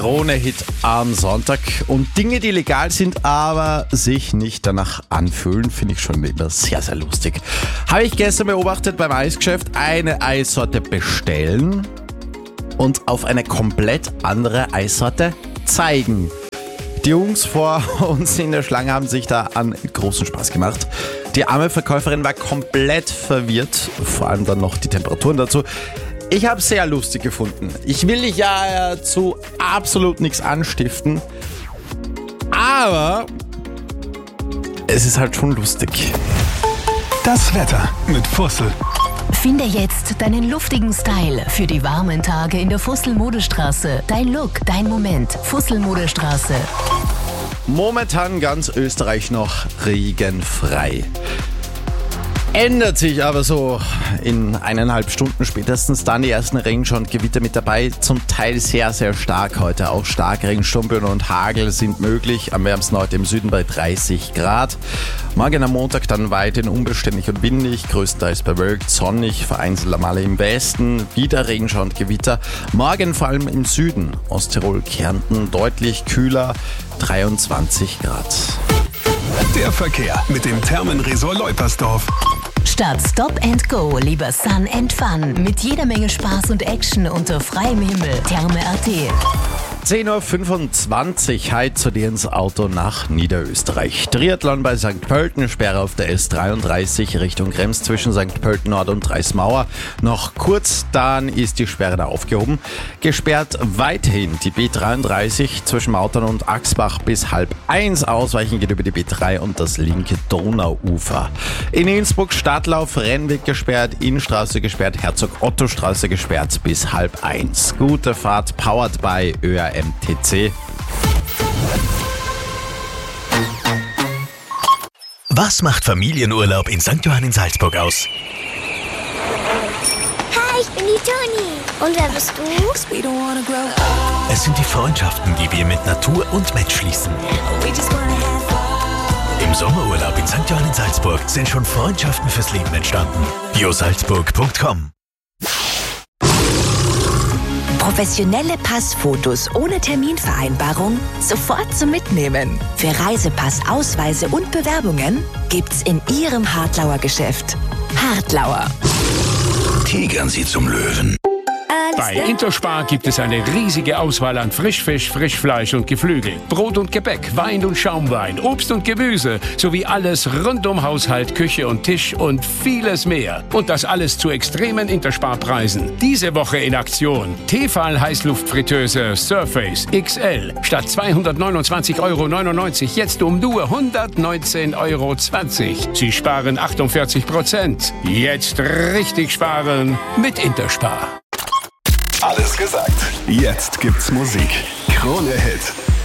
Krone-Hit am Sonntag. Und Dinge, die legal sind, aber sich nicht danach anfühlen, finde ich schon immer sehr, sehr lustig. Habe ich gestern beobachtet beim Eisgeschäft, eine Eissorte bestellen und auf eine komplett andere Eissorte zeigen. Die Jungs vor uns in der Schlange haben sich da einen großen Spaß gemacht. Die arme Verkäuferin war komplett verwirrt, vor allem dann noch die Temperaturen dazu. Ich habe es sehr lustig gefunden. Ich will dich ja zu absolut nichts anstiften, aber es ist halt schon lustig. Das Wetter mit Fussel. Finde jetzt deinen luftigen Style für die warmen Tage in der Fussel-Modestraße. Dein Look, dein Moment. Fussel-Modestraße. Momentan ganz Österreich noch regenfrei. Ändert sich aber so in 1,5 Stunden spätestens, dann die ersten Regenschauer und Gewitter mit dabei, zum Teil sehr, sehr stark heute. Auch Starkregen, Sturmböen und Hagel sind möglich, am wärmsten heute im Süden bei 30 Grad. Morgen am Montag dann weiterhin unbeständig und windig, größtenteils bewölkt, sonnig, vereinzelte Male im Westen, wieder Regenschauer und Gewitter. Morgen vor allem im Süden, Osttirol, Kärnten, deutlich kühler, 23 Grad. Der Verkehr mit dem Thermenresort Leupersdorf. Statt Stop and Go lieber Sun and Fun mit jeder Menge Spaß und Action unter freiem Himmel. Therme.at. 10.25 Uhr, heute zu dir ins Auto nach Niederösterreich. Triathlon bei St. Pölten, Sperre auf der S33 Richtung Krems zwischen St. Pölten Nord und Dreismauer. Noch kurz, dann ist die Sperre da aufgehoben. Gesperrt weiterhin die B33 zwischen Mautern und Axbach bis 12:30. Ausweichen geht über die B3 und das linke Donauufer. In Innsbruck Stadtlauf, Rennweg gesperrt, Innenstraße gesperrt, Herzog-Otto-Straße gesperrt bis 12:30. Gute Fahrt, powered by ÖAMTC. Was macht Familienurlaub in St. Johann in Salzburg aus? Hi, ich bin die Toni. Und wer bist du? Es sind die Freundschaften, die wir mit Natur und Mensch schließen. Im Sommerurlaub in St. Johann in Salzburg sind schon Freundschaften fürs Leben entstanden. biosalzburg.com. Professionelle Passfotos ohne Terminvereinbarung sofort zum Mitnehmen. Für Reisepass, Ausweise und Bewerbungen gibt's in Ihrem Hartlauer Geschäft. Hartlauer. Tigern Sie zum Löwen. Bei Interspar gibt es eine riesige Auswahl an Frischfisch, Frischfleisch und Geflügel, Brot und Gebäck, Wein und Schaumwein, Obst und Gemüse sowie alles rund um Haushalt, Küche und Tisch und vieles mehr. Und das alles zu extremen Interspar-Preisen. Diese Woche in Aktion Tefal Heißluftfritteuse Surface XL statt 229,99 € jetzt um nur 119,20 €. Sie sparen 48%. Jetzt richtig sparen mit Interspar. Alles gesagt. Jetzt gibt's Musik. Krone-Hit.